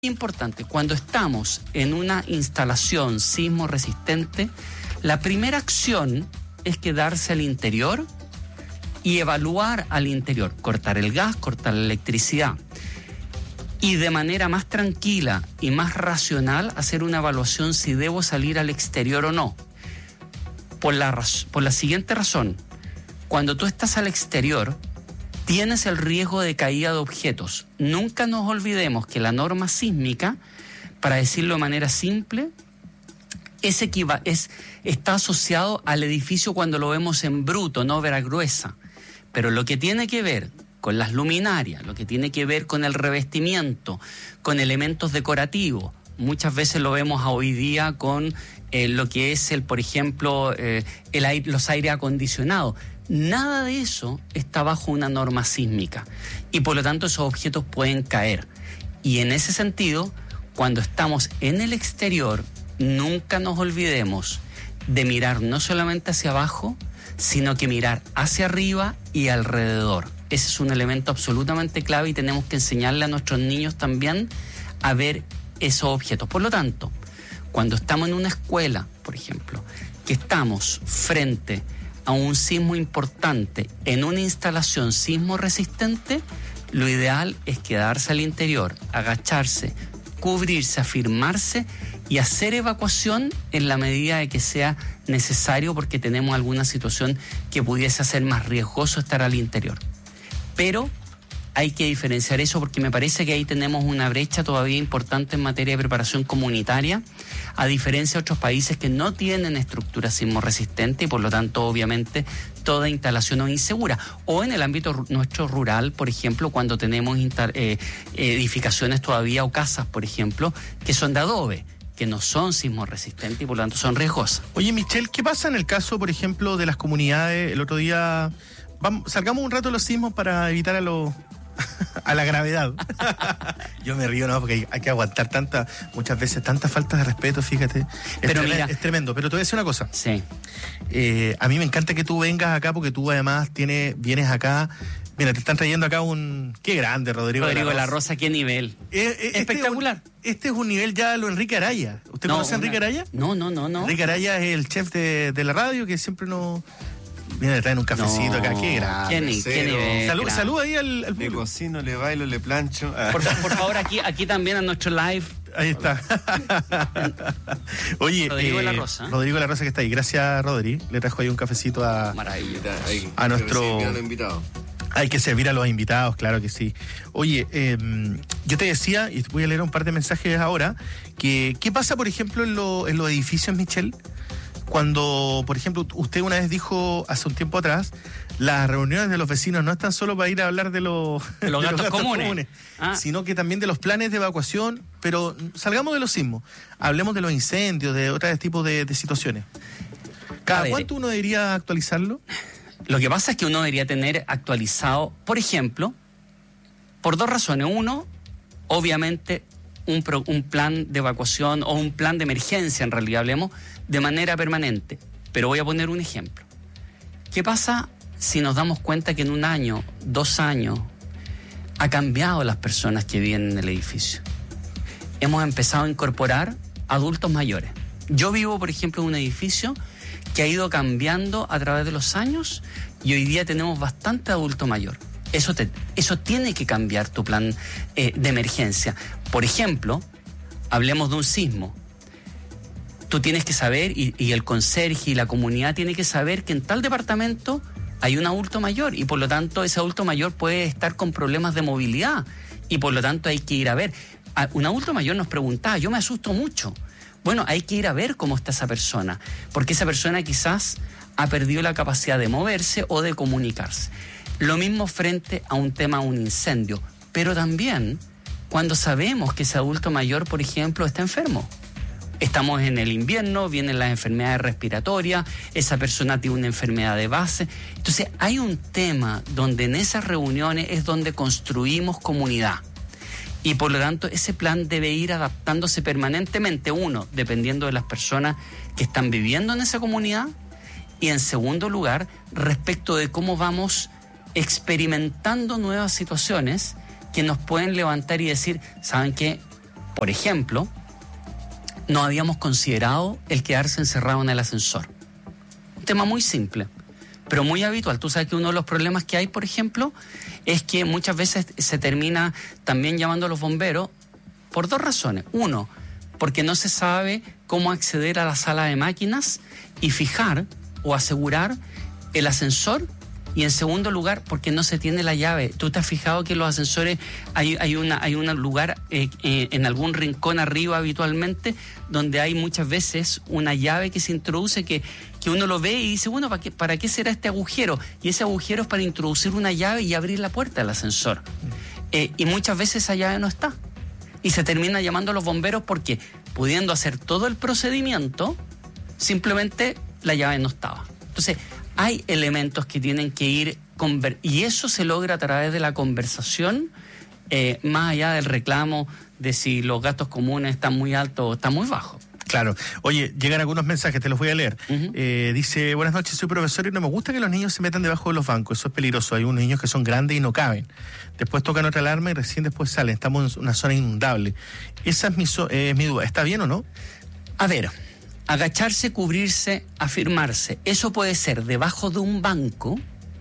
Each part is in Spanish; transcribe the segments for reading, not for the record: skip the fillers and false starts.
Importante, cuando estamos en una instalación sismo resistente, la primera acción es quedarse al interior y evaluar al interior, cortar el gas, cortar la electricidad y de manera más tranquila y más racional hacer una evaluación si debo salir al exterior o no. Por la siguiente razón, cuando tú estás al exterior, tienes el riesgo de caída de objetos. Nunca nos olvidemos que la norma sísmica, para decirlo de manera simple, está asociado al edificio cuando lo vemos en bruto, no obra gruesa. Pero lo que tiene que ver con las luminarias, lo que tiene que ver con el revestimiento, con elementos decorativos, muchas veces lo vemos hoy día con lo que es por ejemplo, los aire acondicionados. Nada de eso está bajo una norma sísmica y por lo tanto esos objetos pueden caer. Y en ese sentido, cuando estamos en el exterior, nunca nos olvidemos de mirar no solamente hacia abajo, sino que mirar hacia arriba y alrededor. Ese es un elemento absolutamente clave y tenemos que enseñarle a nuestros niños también a ver esos objetos. Por lo tanto, cuando estamos en una escuela, por ejemplo, que estamos frente a un sismo importante en una instalación sismo resistente, lo ideal es quedarse al interior, agacharse, cubrirse, afirmarse y hacer evacuación en la medida de que sea necesario porque tenemos alguna situación que pudiese hacer más riesgoso estar al interior. Pero hay que diferenciar eso porque me parece que ahí tenemos una brecha todavía importante en materia de preparación comunitaria, a diferencia de otros países que no tienen estructura sismo resistente y por lo tanto obviamente toda instalación es insegura. O en el ámbito nuestro rural, por ejemplo, cuando tenemos edificaciones todavía o casas, por ejemplo, que son de adobe, que no son sismo resistentes y por lo tanto son riesgosas. Oye, Michelle, ¿qué pasa en el caso, por ejemplo, de las comunidades? El otro día, salgamos un rato de los sismos para evitar a la gravedad. Yo me río, ¿no? Porque hay que aguantar muchas veces tanta falta de respeto, fíjate. Es tremendo, pero te voy a decir una cosa. Sí. A mí me encanta que tú vengas acá porque tú además vienes acá. Mira, te están trayendo acá qué grande, Rodrigo de la Rosa, qué nivel. Espectacular. Este es un nivel ya lo Enrique Araya. ¿Usted conoce a Enrique Araya? No. Enrique Araya es el chef de la radio que siempre nos... Viene a traer un cafecito acá, qué grande. ¿Qué nivel? Salud ahí al público. Le cocino, le bailo, le plancho. Por favor, aquí también a nuestro live. Ahí está. Oye, Rodrigo de la Rosa. Rodrigo de la Rosa que está ahí. Gracias, Rodri. Le trajo ahí un cafecito a nuestro... Hay que servir a los invitados, claro que sí. Oye, yo te decía, y voy a leer un par de mensajes ahora, que ¿qué pasa, por ejemplo, en los edificios, Michelle? Cuando, por ejemplo, usted una vez dijo hace un tiempo atrás, las reuniones de los vecinos no están solo para ir a hablar de los gastos comunes, sino que también de los planes de evacuación, pero salgamos de los sismos, hablemos de los incendios, de otros tipos de situaciones. ¿Cada cuánto uno debería actualizarlo? Lo que pasa es que uno debería tener actualizado, por ejemplo, por dos razones. Uno, obviamente, un plan de evacuación o un plan de emergencia, en realidad hablemos, de manera permanente. Pero voy a poner un ejemplo. ¿Qué pasa si nos damos cuenta que en 1 año, 2 años, ha cambiado las personas que viven en el edificio? Hemos empezado a incorporar adultos mayores. Yo vivo, por ejemplo, en un edificio que ha ido cambiando a través de los años y hoy día tenemos bastante adulto mayor. Eso tiene que cambiar tu plan de emergencia. Por ejemplo, hablemos de un sismo. Tú tienes que saber, y el conserje y la comunidad tiene que saber que en tal departamento hay un adulto mayor y por lo tanto ese adulto mayor puede estar con problemas de movilidad y por lo tanto hay que ir a ver. Un adulto mayor nos preguntaba, yo me asusto mucho. Bueno, hay que ir a ver cómo está esa persona, porque esa persona quizás ha perdido la capacidad de moverse o de comunicarse. Lo mismo frente a un tema, un incendio, pero también cuando sabemos que ese adulto mayor, por ejemplo, está enfermo. Estamos en el invierno, vienen las enfermedades respiratorias, esa persona tiene una enfermedad de base. Entonces hay un tema donde en esas reuniones es donde construimos comunidad. Y por lo tanto ese plan debe ir adaptándose permanentemente, uno, dependiendo de las personas que están viviendo en esa comunidad, y en segundo lugar, respecto de cómo vamos experimentando nuevas situaciones que nos pueden levantar y decir, ¿saben qué? Por ejemplo, no habíamos considerado el quedarse encerrado en el ascensor. Un tema muy simple, pero muy habitual. Tú sabes que uno de los problemas que hay, por ejemplo, es que muchas veces se termina también llamando a los bomberos por dos razones. Uno, porque no se sabe cómo acceder a la sala de máquinas y fijar o asegurar el ascensor. Y en segundo lugar, porque no se tiene la llave. ¿Tú te has fijado que los ascensores hay un lugar en algún rincón arriba habitualmente donde hay muchas veces una llave que se introduce que uno lo ve y dice, bueno, ¿para qué será este agujero? Y ese agujero es para introducir una llave y abrir la puerta del ascensor. Y muchas veces esa llave no está. Y se termina llamando a los bomberos porque, pudiendo hacer todo el procedimiento, simplemente la llave no estaba. Entonces, hay elementos que tienen que ir y eso se logra a través de la conversación, más allá del reclamo de si los gastos comunes están muy altos o están muy bajos. Claro. Oye, llegan algunos mensajes, te los voy a leer. Dice, buenas noches, soy profesor y no me gusta que los niños se metan debajo de los bancos. Eso es peligroso. Hay unos niños que son grandes y no caben. Después tocan otra alarma y recién después salen. Estamos en una zona inundable. Esa es mi duda. ¿Está bien o no? A ver, agacharse, cubrirse, afirmarse. Eso puede ser debajo de un banco,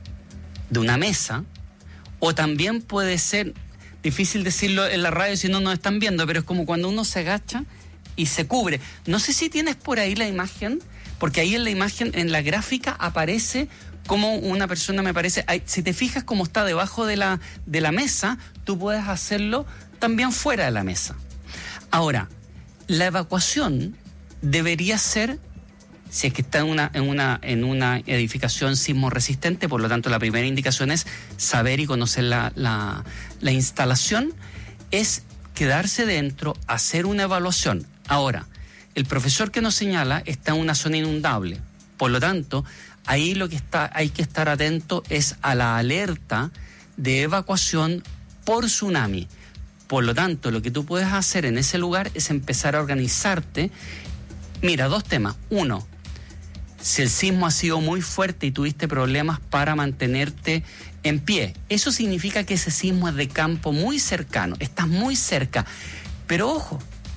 de una mesa, o también puede ser, difícil decirlo en la radio si no nos están viendo, pero es como cuando uno se agacha y se cubre. No sé si tienes por ahí la imagen, porque ahí en la imagen, en la gráfica, aparece como una persona, me parece, si te fijas cómo está debajo de la mesa, tú puedes hacerlo también fuera de la mesa. Ahora, la evacuación debería ser, si es que está en una edificación sismo resistente, por lo tanto la primera indicación es saber y conocer la instalación, es quedarse dentro, hacer una evaluación. Ahora, el profesor que nos señala está en una zona inundable, por lo tanto, ahí hay que estar atento es a la alerta de evacuación por tsunami. Por lo tanto, lo que tú puedes hacer en ese lugar es empezar a organizarte. Mira, dos temas. Uno, si el sismo ha sido muy fuerte y tuviste problemas para mantenerte en pie, eso significa que ese sismo es de campo muy cercano, estás muy cerca. Pero ojo,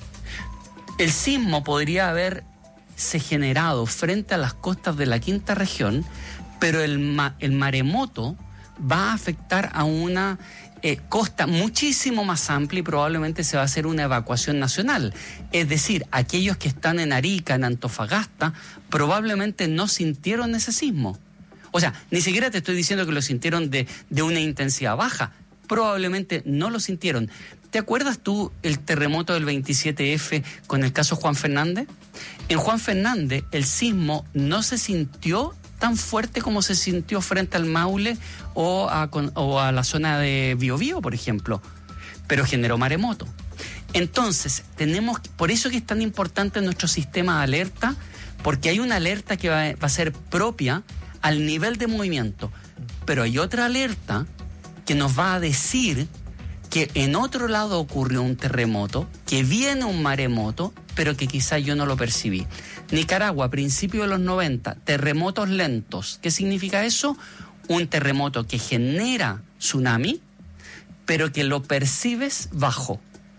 el sismo podría haberse generado frente a las costas de la quinta región, pero el maremoto va a afectar a una costa muchísimo más amplia y probablemente se va a hacer una evacuación nacional. Es decir, aquellos que están en Arica, en Antofagasta, probablemente no sintieron ese sismo. O sea, ni siquiera te estoy diciendo que lo sintieron de una intensidad baja. Probablemente no lo sintieron. ¿Te acuerdas tú el terremoto del 27F con el caso Juan Fernández? En Juan Fernández el sismo no se sintió tan fuerte como se sintió frente al Maule o a la zona de Biobío, por ejemplo, pero generó maremoto. Entonces, por eso que es tan importante nuestro sistema de alerta, porque hay una alerta que va a ser propia al nivel de movimiento, pero hay otra alerta que nos va a decir que en otro lado ocurrió un terremoto, que viene un maremoto, pero que quizás yo no lo percibí. Nicaragua, a principios de los 90, terremotos lentos. ¿Qué significa eso? Un terremoto que genera tsunami, pero que lo percibes bajo.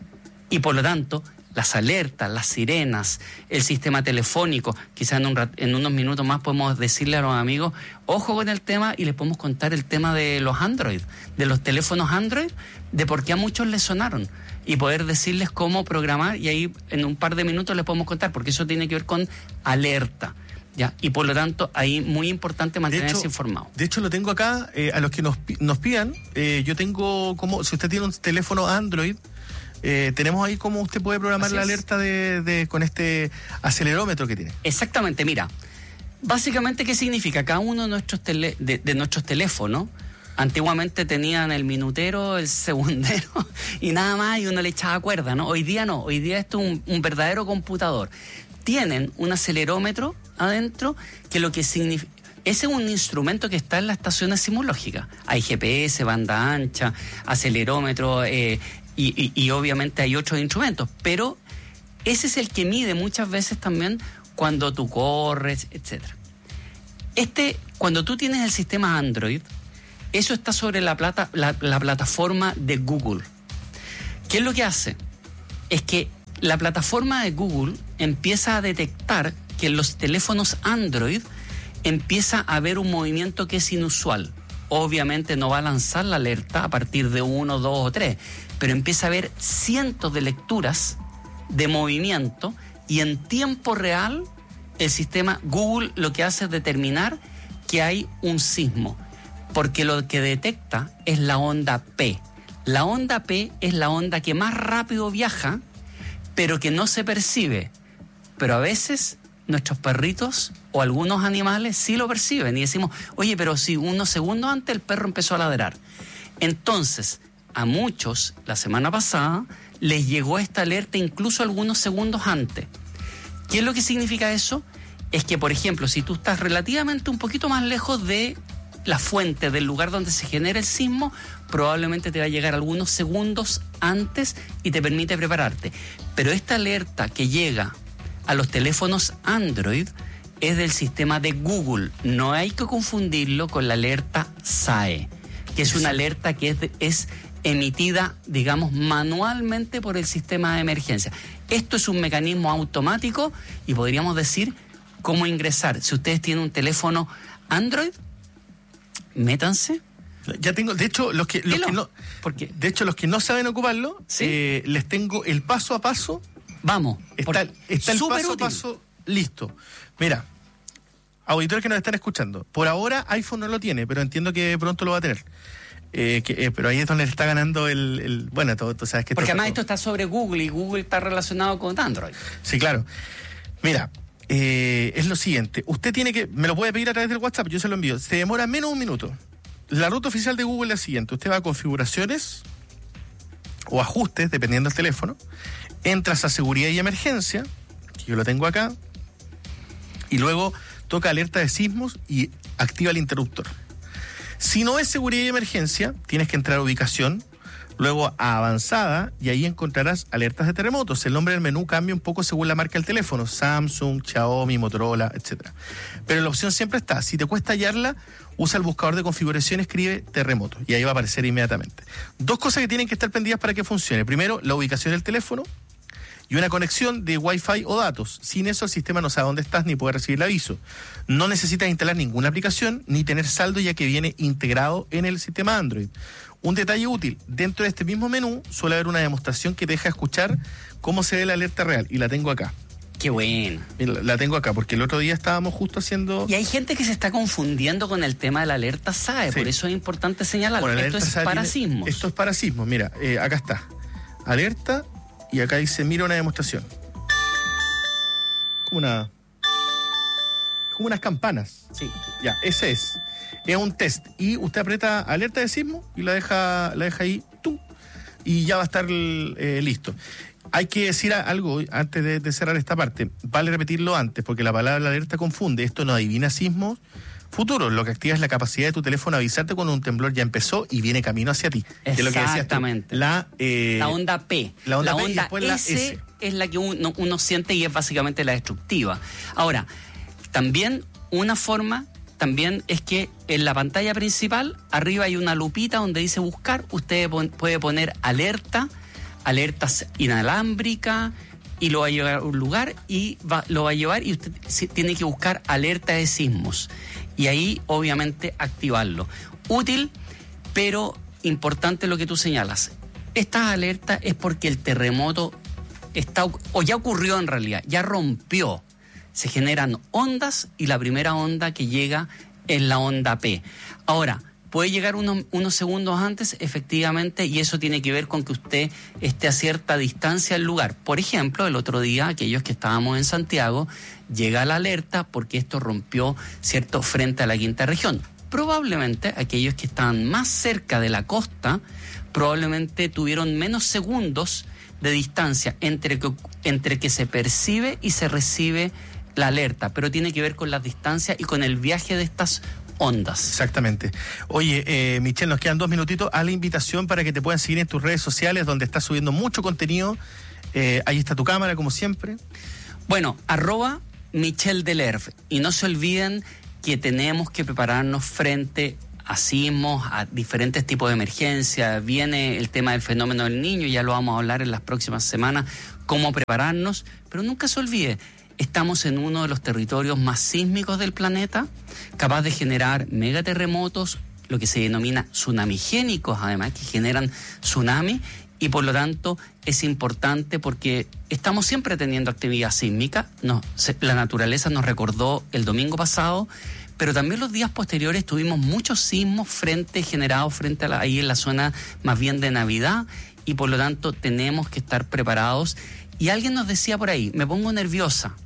Y por lo tanto, las alertas, las sirenas, el sistema telefónico, quizás en unos minutos más podemos decirle a los amigos, ojo con el tema, y les podemos contar el tema de los Android, de los teléfonos Android, de por qué a muchos les sonaron, y poder decirles cómo programar, y ahí en un par de minutos les podemos contar, porque eso tiene que ver con alerta, ¿ya? Y por lo tanto, ahí muy importante mantenerse informado. De hecho, lo tengo acá, a los que nos pidan, yo tengo como, si usted tiene un teléfono Android, tenemos ahí cómo usted puede programar la alerta con este acelerómetro que tiene. Exactamente, mira, básicamente, ¿qué significa? Cada uno de nuestros teléfonos, antiguamente tenían el minutero, el segundero y nada más, y uno le echaba cuerda, ¿no? Hoy día no, hoy día esto es un verdadero computador. Tienen un acelerómetro adentro que lo que significa... Ese es un instrumento que está en las estaciones sismológicas. Hay GPS, banda ancha, acelerómetro, y obviamente hay otros instrumentos, pero ese es el que mide muchas veces también cuando tú corres, etcétera. Cuando tú tienes el sistema Android, eso está sobre la plataforma de Google. ¿Qué es lo que hace? es que la plataforma de Google empieza a detectar que en los teléfonos Android empieza a haber un movimiento que es inusual. Obviamente no va a lanzar la alerta a partir de 1, 2 o 3, pero empieza a haber cientos de lecturas de movimiento y en tiempo real el sistema Google lo que hace es determinar que hay un sismo, porque lo que detecta es la onda P. La onda P es la onda que más rápido viaja, pero que no se percibe. Pero a veces nuestros perritos o algunos animales sí lo perciben y decimos, oye, pero si unos segundos antes el perro empezó a ladrar. Entonces, a muchos, la semana pasada, les llegó esta alerta incluso algunos segundos antes. ¿Qué es lo que significa eso? Es que, por ejemplo, si tú estás relativamente un poquito más lejos de la fuente, del lugar donde se genera el sismo, probablemente te va a llegar algunos segundos antes y te permite prepararte. Pero esta alerta que llega a los teléfonos Android es del sistema de Google. No hay que confundirlo con la alerta SAE, que es una alerta que es emitida, digamos, manualmente por el sistema de emergencia. Esto es un mecanismo automático y podríamos decir cómo ingresar. Si ustedes tienen un teléfono Android, métanse. Ya tengo, de hecho, los que no saben ocuparlo, ¿sí? Les tengo el paso a paso. Vamos. Está el paso a paso listo. Mira, auditores que nos están escuchando, por ahora iPhone no lo tiene, pero entiendo que pronto lo va a tener. Pero ahí es donde está ganando bueno, tú sabes que... Porque además esto está sobre Google y Google está relacionado con Android. Sí, claro. Mira, es lo siguiente. Usted tiene que... Me lo puede pedir a través del WhatsApp, yo se lo envío. Se demora menos de un minuto. La ruta oficial de Google es la siguiente. Usted va a configuraciones o ajustes, dependiendo del teléfono. Entras a seguridad y emergencia, que yo lo tengo acá. Y luego toca alerta de sismos y activa el interruptor. Si no es seguridad y emergencia, tienes que entrar a ubicación, luego a avanzada, y ahí encontrarás alertas de terremotos. El nombre del menú cambia un poco según la marca del teléfono, Samsung, Xiaomi, Motorola, etc. Pero la opción siempre está. Si te cuesta hallarla, usa el buscador de configuración, escribe terremoto, y ahí va a aparecer inmediatamente. Dos cosas que tienen que estar pendidas para que funcione. Primero, la ubicación del teléfono y una conexión de Wi-Fi o datos. Sin eso el sistema no sabe dónde estás ni puede recibir el aviso. No necesitas instalar ninguna aplicación ni tener saldo, ya que viene integrado en el sistema Android. Un detalle útil, dentro de este mismo menú suele haber una demostración que te deja escuchar cómo se ve la alerta real, y la tengo acá. Qué buena. La tengo acá porque el otro día estábamos justo haciendo... Y hay gente que se está confundiendo con el tema de la alerta SAE, sí. Por eso es importante señalarlo. Bueno, esto es para sismos. Esto es para sismos, mira, acá está. Alerta, y acá dice, mira una demostración. Como unas campanas. Sí. Ya, ese es. Es un test. Y usted aprieta alerta de sismo y la deja ahí, ¡tum! Y ya va a estar listo. Hay que decir algo antes de cerrar esta parte. Vale repetirlo antes, porque la palabra alerta confunde. Esto no adivina sismos futuros. Lo que activa es la capacidad de tu teléfono a avisarte cuando un temblor ya empezó y viene camino hacia ti. Exactamente. La onda P. La onda P y después la S es la que uno siente y es básicamente la destructiva. Ahora, también una forma... También es que en la pantalla principal, arriba hay una lupita donde dice buscar. Usted puede poner alertas inalámbricas, y lo va a llevar a un lugar y lo va a llevar, y usted tiene que buscar alerta de sismos. Y ahí, obviamente, activarlo. Útil, pero importante lo que tú señalas. Esta alerta es porque el terremoto ya ocurrió en realidad, ya rompió. Se generan ondas y la primera onda que llega es la onda P. Ahora, puede llegar unos segundos antes, efectivamente, y eso tiene que ver con que usted esté a cierta distancia del lugar. Por ejemplo, el otro día, aquellos que estábamos en Santiago, llega la alerta porque esto rompió, ¿cierto?, frente a la quinta región. Probablemente aquellos que estaban más cerca de la costa, probablemente tuvieron menos segundos de distancia entre que se percibe y se recibe la alerta, pero tiene que ver con las distancias y con el viaje de estas ondas. Exactamente. Oye, Michelle, nos quedan 2 minutitos a la invitación para que te puedan seguir en tus redes sociales, donde estás subiendo mucho contenido. Ahí está tu cámara, como siempre. Bueno, @Michelle Delerve. Y no se olviden que tenemos que prepararnos frente a sismos, a diferentes tipos de emergencias. Viene el tema del fenómeno del Niño, ya lo vamos a hablar en las próximas semanas, cómo prepararnos, pero nunca se olvide, estamos en uno de los territorios más sísmicos del planeta, capaz de generar megaterremotos, lo que se denomina tsunamigénicos, además, que generan tsunami, y por lo tanto es importante porque estamos siempre teniendo actividad sísmica. La naturaleza nos recordó el domingo pasado, pero también los días posteriores tuvimos muchos sismos generados frente a ahí en la zona más bien de Navidad, y por lo tanto tenemos que estar preparados. Y alguien nos decía por ahí, me pongo nerviosa,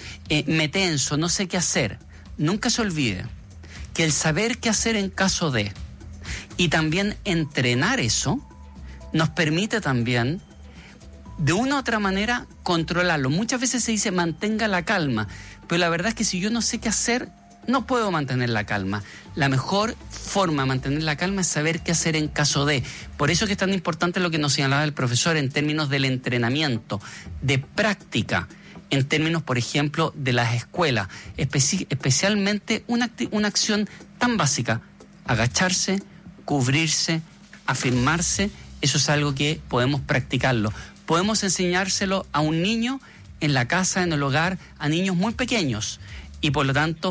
me tenso, no sé qué hacer. Nunca se olvide que el saber qué hacer en caso de, y también entrenar eso, nos permite también, de una u otra manera, controlarlo. Muchas veces se dice mantenga la calma, pero la verdad es que si yo no sé qué hacer, no puedo mantener la calma. La mejor forma de mantener la calma es saber qué hacer en caso de. Por eso que es tan importante lo que nos señalaba el profesor en términos del entrenamiento, de práctica, en términos, por ejemplo, de las escuelas, especialmente una acción tan básica: agacharse, cubrirse, afirmarse. Eso es algo que podemos practicarlo. Podemos enseñárselo a un niño en la casa, en el hogar, a niños muy pequeños. Y por lo tanto,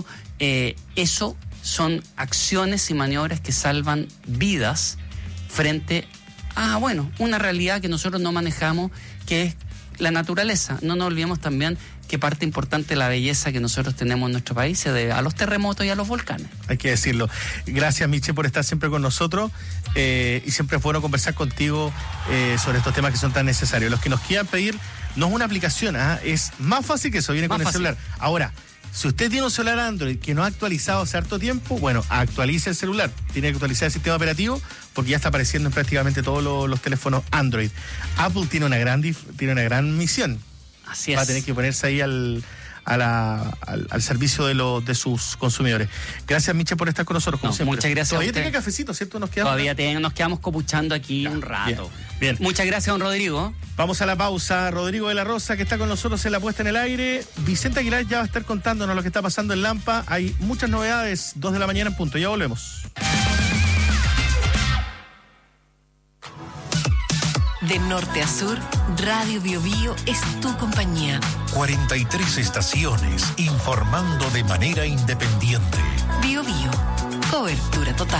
eso son acciones y maniobras que salvan vidas frente a, una realidad que nosotros no manejamos, que es la naturaleza. No nos olvidemos también que parte importante de la belleza que nosotros tenemos en nuestro país se debe a los terremotos y a los volcanes. Hay que decirlo. Gracias, Miche, por estar siempre con nosotros, y siempre es bueno conversar contigo sobre estos temas que son tan necesarios. Los que nos quieran pedir, no es una aplicación, es más fácil que eso, viene con el celular. Ahora, si usted tiene un celular Android que no ha actualizado hace harto tiempo, actualice el celular. Tiene que actualizar el sistema operativo porque ya está apareciendo en prácticamente todos los teléfonos Android. Apple tiene una gran misión. Así es. Va a tener que ponerse ahí al servicio de sus consumidores. Gracias, Miche, por estar con nosotros, como siempre. Muchas gracias. Todavía tiene cafecito, ¿cierto? Nos quedamos copuchando aquí un rato. Bien. Muchas gracias, don Rodrigo. Vamos a la pausa. Rodrigo de la Rosa, que está con nosotros en la puesta en el aire. Vicente Aguilar ya va a estar contándonos lo que está pasando en Lampa. Hay muchas novedades, 2 de la mañana en punto. Ya volvemos. De norte a sur, Radio Bio Bio es tu compañía. 43 estaciones informando de manera independiente. Bio Bio, cobertura total.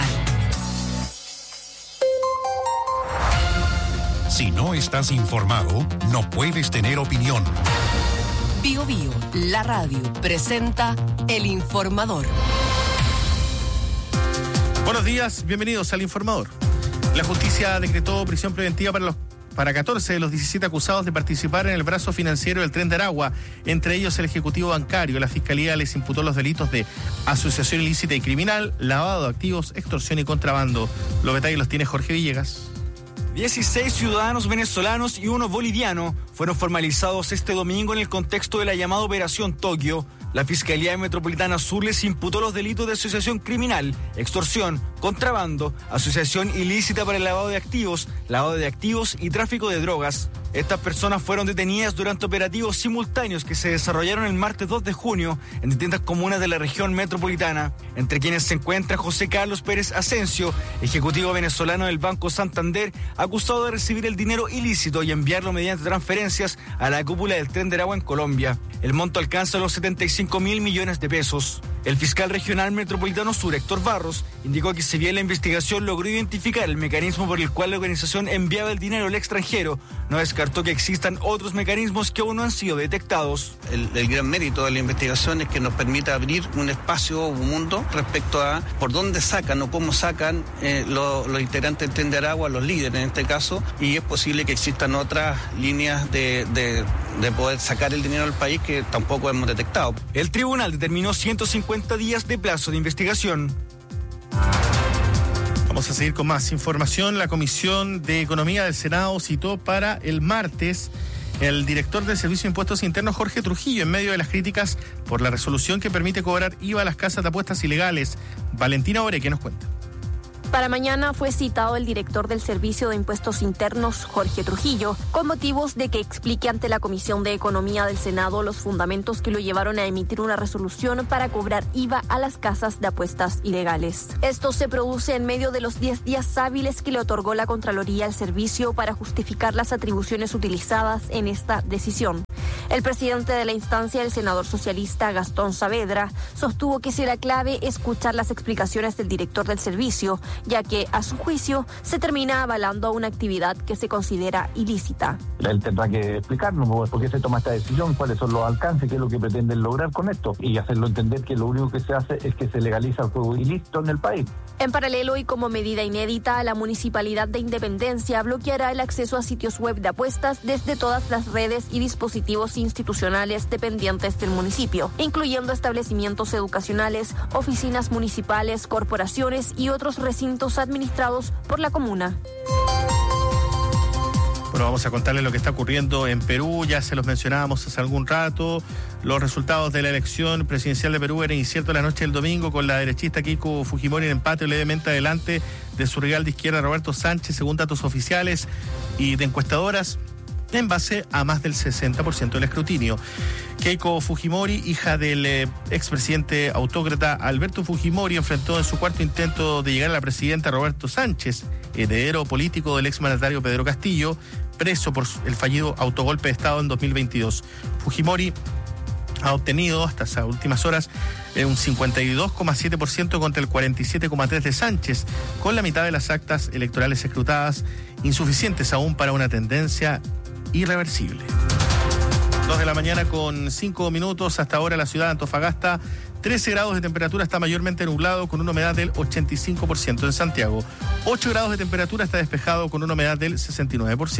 Si no estás informado, no puedes tener opinión. Bio Bio, la radio, presenta El Informador. Buenos días, bienvenidos al Informador. La justicia decretó prisión preventiva para 14 de los 17 acusados de participar en el brazo financiero del Tren de Aragua, entre ellos el ejecutivo bancario. La fiscalía les imputó los delitos de asociación ilícita y criminal, lavado de activos, extorsión y contrabando. Los detalles los tiene Jorge Villegas. 16 ciudadanos venezolanos y uno boliviano fueron formalizados este domingo en el contexto de la llamada Operación Tokio. La Fiscalía Metropolitana Sur les imputó los delitos de asociación criminal, extorsión, contrabando, asociación ilícita para el lavado de activos y tráfico de drogas. Estas personas fueron detenidas durante operativos simultáneos que se desarrollaron el martes 2 de junio en distintas comunas de la región metropolitana, entre quienes se encuentra José Carlos Pérez Asensio, ejecutivo venezolano del Banco Santander, acusado de recibir el dinero ilícito y enviarlo mediante transferencias a la cúpula del Tren de Aragua en Colombia. El monto alcanza los 75.000 millones de pesos. El fiscal regional metropolitano sur, Héctor Barros, indicó que si bien la investigación logró identificar el mecanismo por el cual la organización enviaba el dinero al extranjero, no descartó que existan otros mecanismos que aún no han sido detectados. El gran mérito de la investigación es que nos permite abrir un espacio, un mundo, respecto a por dónde sacan o cómo sacan los integrantes del Tren de Aragua, los líderes en este caso, y es posible que existan otras líneas de poder sacar el dinero del país que tampoco hemos detectado. El tribunal determinó 150 días de plazo de investigación. Vamos a seguir con más información. La Comisión de Economía del Senado citó para el martes el director del Servicio de Impuestos Internos, Jorge Trujillo, en medio de las críticas por la resolución que permite cobrar IVA a las casas de apuestas ilegales. Valentina Ore, ¿qué nos cuenta? Para mañana fue citado el director del Servicio de Impuestos Internos, Jorge Trujillo, con motivos de que explique ante la Comisión de Economía del Senado los fundamentos que lo llevaron a emitir una resolución para cobrar IVA a las casas de apuestas ilegales. Esto se produce en medio de los 10 días hábiles que le otorgó la Contraloría al servicio para justificar las atribuciones utilizadas en esta decisión. El presidente de la instancia, el senador socialista Gastón Saavedra, sostuvo que será clave escuchar las explicaciones del director del servicio, ya que, a su juicio, se termina avalando una actividad que se considera ilícita. Él tendrá que explicarnos por qué se toma esta decisión, cuáles son los alcances, qué es lo que pretenden lograr con esto, y hacerlo entender que lo único que se hace es que se legaliza el juego ilícito en el país. En paralelo y como medida inédita, la Municipalidad de Independencia bloqueará el acceso a sitios web de apuestas desde todas las redes y dispositivos institucionales dependientes del municipio, incluyendo establecimientos educacionales, oficinas municipales, corporaciones y otros recintos administrados por la comuna. Bueno, vamos a contarles lo que está ocurriendo en Perú. Ya se los mencionábamos hace algún rato. Los resultados de la elección presidencial de Perú eran inciertos la noche del domingo, con la derechista Keiko Fujimori en empate levemente adelante de su rival de izquierda Roberto Sánchez, según datos oficiales y de encuestadoras, en base a más del 60% del escrutinio. Keiko Fujimori, hija del expresidente autócrata Alberto Fujimori, enfrentó en su cuarto intento de llegar a la presidenta Roberto Sánchez, heredero político del exmandatario Pedro Castillo, preso por el fallido autogolpe de Estado en 2022. Fujimori ha obtenido hasta esas últimas horas un 52,7% contra el 47,3% de Sánchez, con la mitad de las actas electorales escrutadas, insuficientes aún para una tendencia irreversible. 2 de la mañana con 5 minutos. Hasta ahora la ciudad de Antofagasta, 13 grados de temperatura, está mayormente nublado con una humedad del 85%. En Santiago, 8 grados de temperatura, está despejado con una humedad del 69%.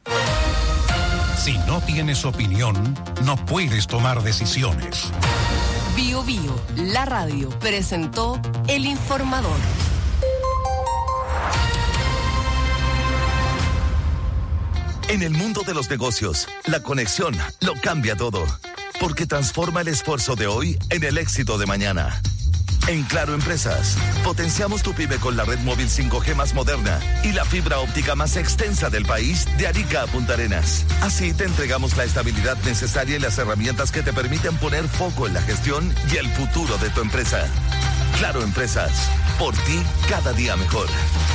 Si no tienes opinión, no puedes tomar decisiones. Bio Bio, la radio, presentó El Informador. En el mundo de los negocios, la conexión lo cambia todo, porque transforma el esfuerzo de hoy en el éxito de mañana. En Claro Empresas, potenciamos tu pyme con la red móvil 5G más moderna y la fibra óptica más extensa del país, de Arica a Punta Arenas. Así te entregamos la estabilidad necesaria y las herramientas que te permiten poner foco en la gestión y el futuro de tu empresa. Claro Empresas, por ti cada día mejor.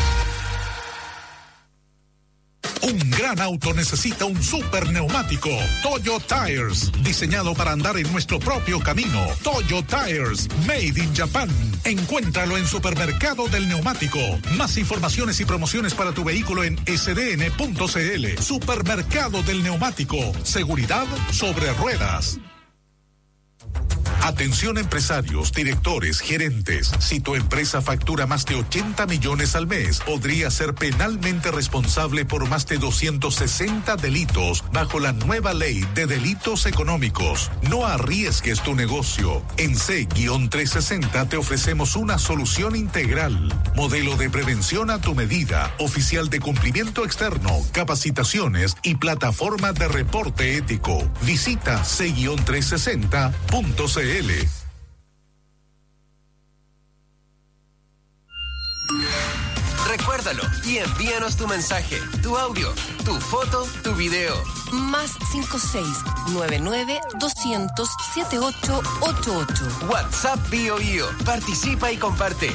Un gran auto necesita un super neumático. Toyo Tires, diseñado para andar en nuestro propio camino. Toyo Tires, made in Japan. Encuéntralo en Supermercado del Neumático. Más informaciones y promociones para tu vehículo en sdn.cl. Supermercado del Neumático. Seguridad sobre ruedas. Atención empresarios, directores, gerentes. Si tu empresa factura más de 80 millones al mes, podría ser penalmente responsable por más de 260 delitos bajo la nueva ley de delitos económicos. No arriesgues tu negocio. En C-360 te ofrecemos una solución integral. Modelo de prevención a tu medida, oficial de cumplimiento externo, capacitaciones y plataforma de reporte ético. Visita C-360.cl. Recuérdalo y envíanos tu mensaje, tu audio, tu foto, tu video. Más 56-99-200-7888. WhatsApp Bio Bio. Participa y comparte.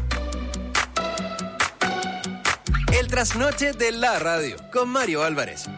El trasnoche de la radio con Mario Álvarez.